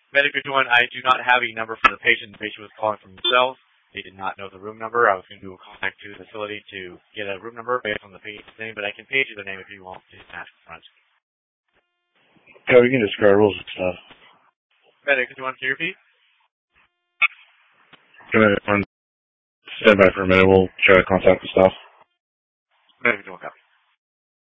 Medic 51, I do not have a number for the patient. The patient was calling from themselves. They did not know the room number. I was going to do a contact to the facility to get a room number based on the patient's name, but I can page you their name if you want to ask front. Yeah, we can describe rules and stuff. Medic 51, can you repeat? Go ahead, stand by for a minute. We'll try to contact the staff. Medic 51, copy.